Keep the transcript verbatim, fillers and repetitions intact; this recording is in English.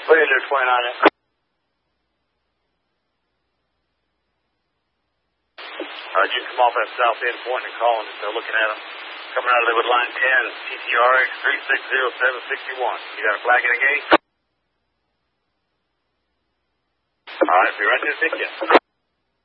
Put in their twenty-nine in. Uh, you can come off that south end point and call them. They're looking at them. Coming out of there with line ten, T T R X three six zero seven six one. You got a flag in the gate? All right, be right there, pick you.